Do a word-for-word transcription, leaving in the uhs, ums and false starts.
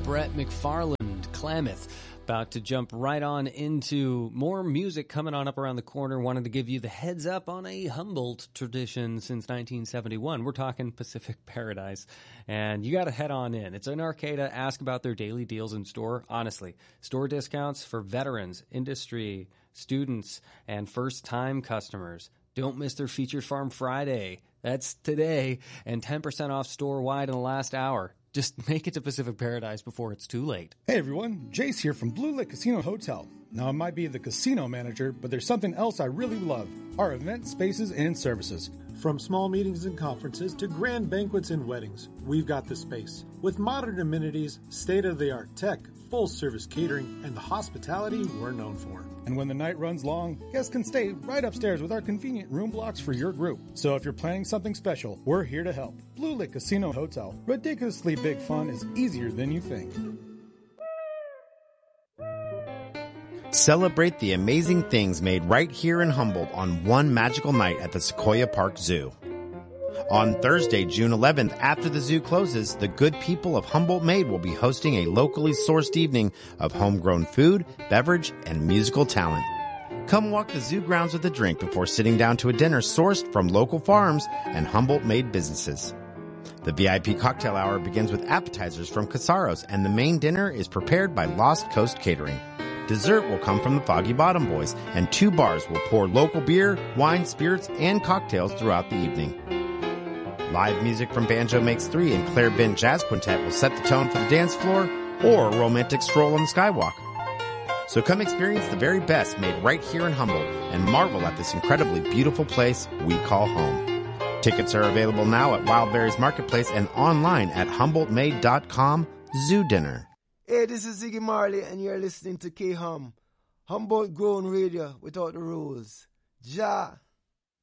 Brett McFarland, Klamath. About to jump right on into more music coming on up around the corner. Wanted to give you the heads up on a Humboldt tradition since nineteen seventy-one. We're talking Pacific Paradise, and you got to head on in. It's an Arcata. Ask about their daily deals in store. Honestly, store discounts for veterans, industry, students, and first-time customers. Don't miss their Featured Farm Friday. That's today, and ten percent off store-wide in the last hour. Just make it to Pacific Paradise before it's too late. Hey everyone, Jace here from Blue Lake Casino Hotel. Now I might be the casino manager, but there's something else I really love. Our event spaces and services. From small meetings and conferences to grand banquets and weddings, we've got the space. With modern amenities, state-of-the-art tech, full-service catering, and the hospitality we're known for. And when the night runs long, guests can stay right upstairs with our convenient room blocks for your group. So if you're planning something special, we're here to help. Blue Lake Casino Hotel. Ridiculously big fun is easier than you think. Celebrate the amazing things made right here in Humboldt on one magical night at the Sequoia Park Zoo. On Thursday, June eleventh, after the zoo closes, the good people of Humboldt Made will be hosting a locally sourced evening of homegrown food, beverage, and musical talent. Come walk the zoo grounds with a drink before sitting down to a dinner sourced from local farms and Humboldt Made businesses. The V I P cocktail hour begins with appetizers from Casaros, and the main dinner is prepared by Lost Coast Catering. Dessert will come from the Foggy Bottom Boys, and two bars will pour local beer, wine, spirits, and cocktails throughout the evening. Live music from Banjo Makes Three and Claire Bent Jazz Quintet will set the tone for the dance floor or a romantic stroll on the skywalk. So come experience the very best made right here in Humboldt and marvel at this incredibly beautiful place we call home. Tickets are available now at Wildberries Marketplace and online at humboldt made dot com. Zoo Dinner. Hey, this is Ziggy Marley, and you're listening to K-Hum, Humboldt Grown Radio without the rules. Ja.